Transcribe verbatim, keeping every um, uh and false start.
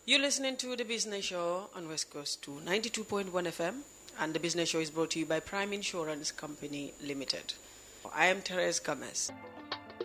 You're listening to The Business Show on West Coast to ninety-two point one F M, and The Business Show is brought to you by Prime Insurance Company Limited. I am Therese Gomez.